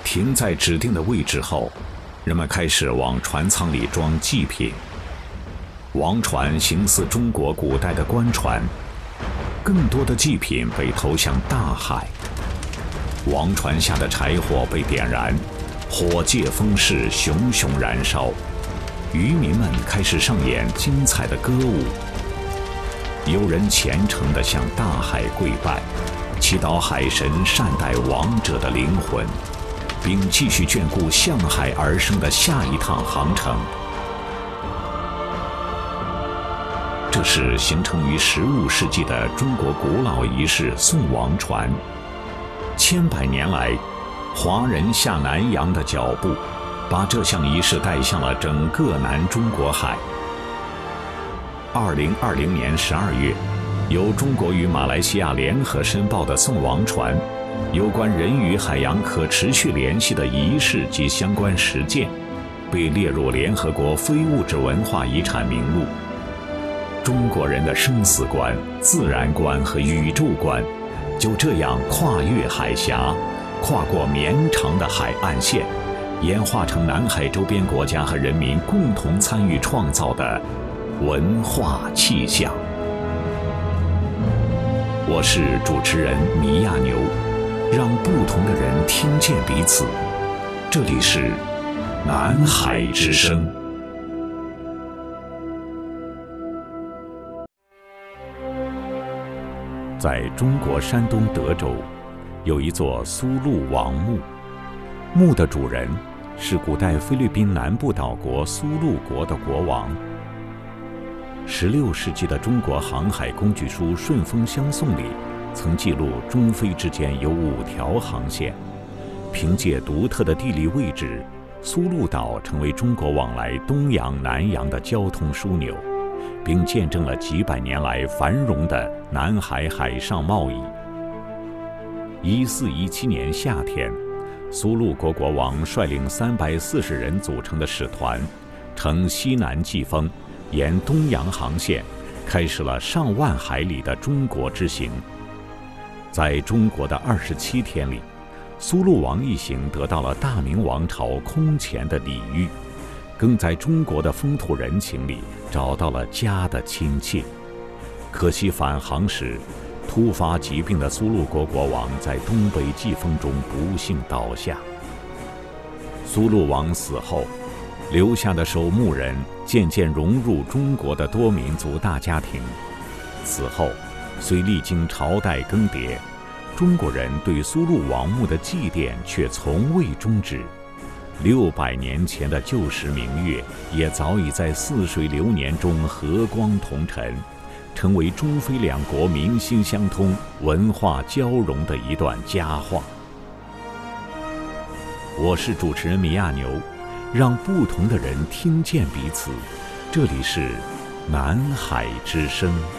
停在指定的位置后，人们开始往船舱里装祭品。王船形似中国古代的官船，更多的祭品被投向大海。王船下的柴火被点燃，火借风势，熊熊燃烧。渔民们开始上演精彩的歌舞。有人虔诚地向大海跪拜，祈祷海神善待亡者的灵魂，并继续眷顾向海而生的下一趟航程。这是形成于15世纪的中国古老仪式送王船。千百年来，华人下南洋的脚步，把这项仪式带向了整个南中国海。2020年12月，由中国与马来西亚联合申报的送王船有关人与海洋可持续联系的仪式及相关实践，被列入联合国非物质文化遗产名录。中国人的生死观、自然观和宇宙观，就这样跨越海峡，跨过绵长的海岸线，演化成南海周边国家和人民共同参与创造的文化气象。我是主持人米亚牛，让不同的人听见彼此。这里是南海之声。在中国山东德州，有一座苏禄王墓，墓的主人是古代菲律宾南部岛国苏禄国的国王。16世纪的中国航海工具书《顺风相送》里曾记录中非之间有5条航线。凭借独特的地理位置，苏禄岛成为中国往来东洋南洋的交通枢纽，并见证了几百年来繁荣的南海海上贸易。1417年夏天，苏禄国国王率领340人组成的使团，乘西南季风，沿东洋航线，开始了上万海里的中国之行。在中国的27天里，苏禄王一行得到了大明王朝空前的礼遇，更在中国的风土人情里找到了家的亲切。可惜返航时，突发疾病的苏禄国国王在东北季风中不幸倒下。苏禄王死后，留下的守墓人渐渐融入中国的多民族大家庭。此后，虽历经朝代更迭，中国人对苏禄王墓的祭奠却从未终止。600年前的旧时明月，也早已在似水流年中和光同尘，成为中非两国民心相通、文化交融的一段佳话。我是主持人米亚牛，让不同的人听见彼此。这里是南海之声。